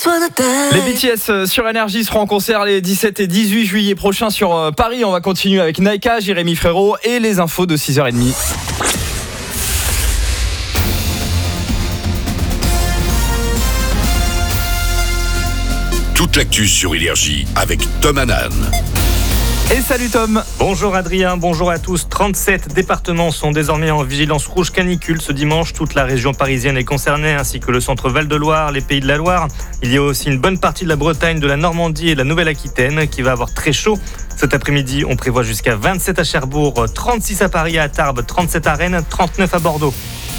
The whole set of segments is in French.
Les BTS sur Énergie seront en concert les 17 et 18 juillet prochains sur Paris. On va continuer avec Naika, Jérémy Frérot et les infos de 6h30. Toute l'actu sur Énergie avec Tom Hanan. Et salut Tom. Bonjour Adrien, bonjour à tous. 37 départements sont désormais en vigilance rouge canicule. Ce dimanche, toute la région parisienne est concernée, ainsi que le centre Val-de-Loire, les Pays de la Loire. Il y a aussi une bonne partie de la Bretagne, de la Normandie et de la Nouvelle-Aquitaine qui va avoir très chaud. Cet après-midi, on prévoit jusqu'à 27 à Cherbourg, 36 à Paris, à Tarbes, 37 à Rennes, 39 à Bordeaux.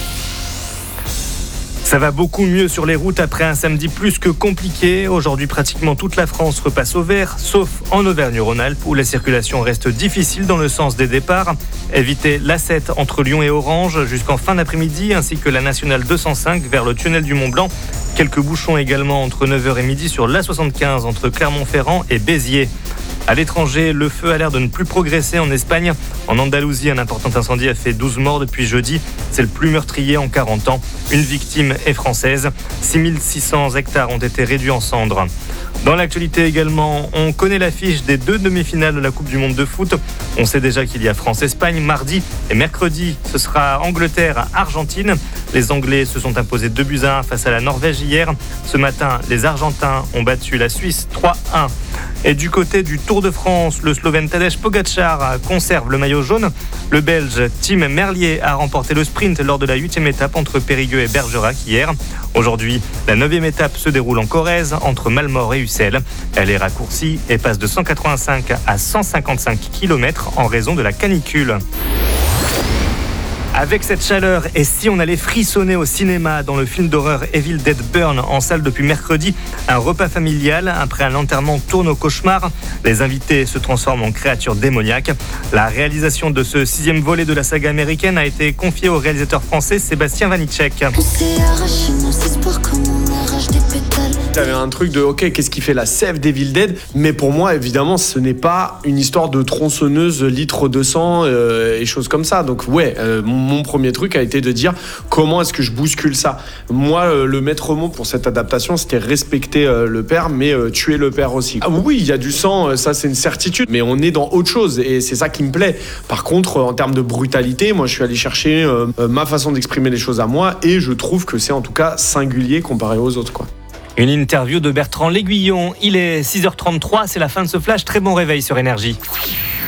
Ça va beaucoup mieux sur les routes après un samedi plus que compliqué. Aujourd'hui, pratiquement toute la France repasse au vert, sauf en Auvergne-Rhône-Alpes où la circulation reste difficile dans le sens des départs. Évitez l'A7 entre Lyon et Orange jusqu'en fin d'après-midi, ainsi que la nationale 205 vers le tunnel du Mont-Blanc. Quelques bouchons également entre 9h et midi sur l'A75 entre Clermont-Ferrand et Béziers. À l'étranger, le feu a l'air de ne plus progresser en Espagne. En Andalousie, un important incendie a fait 12 morts depuis jeudi. C'est le plus meurtrier en 40 ans. Une victime est française. 6600 hectares ont été réduits en cendres. Dans l'actualité également, on connaît l'affiche des 2 demi-finales de la Coupe du Monde de foot. On sait déjà qu'il y a France-Espagne mardi et mercredi, ce sera Angleterre-Argentine. Les Anglais se sont imposés 2-1 face à la Norvège hier. Ce matin, les Argentins ont battu la Suisse 3-1. Et du côté du Tour de France, le Slovène Tadej Pogačar conserve le maillot jaune. Le Belge Tim Merlier a remporté le sprint lors de la 8e étape entre Périgueux et Bergerac hier. Aujourd'hui, la 9e étape se déroule en Corrèze entre Malmort et Ussel. Elle est raccourcie et passe de 185 à 155 km en raison de la canicule. Avec cette chaleur, et si on allait frissonner au cinéma dans le film d'horreur Evil Dead Burn en salle depuis mercredi, un repas familial après un enterrement tourne au cauchemar. Les invités se transforment en créatures démoniaques. La réalisation de ce 6e volet de la saga américaine a été confiée au réalisateur français Sébastien Vanitschek. Il y avait un truc de ok, qu'est-ce qui fait la sève d'Evil Dead, mais pour moi évidemment ce n'est pas une histoire de tronçonneuse litre de sang et choses comme ça. Donc ouais, mon premier truc a été de dire comment est-ce que je bouscule ça. Moi le maître mot pour cette adaptation c'était respecter le père mais tuer le père aussi. Ah oui, il y a du sang, ça c'est une certitude, mais on est dans autre chose et c'est ça qui me plaît. Par contre en termes de brutalité, moi je suis allé chercher ma façon d'exprimer les choses à moi et je trouve que c'est en tout cas singulier comparé aux autres quoi. Une interview de Bertrand L'Aiguillon. Il est 6h33, c'est la fin de ce flash. Très bon réveil sur Énergie.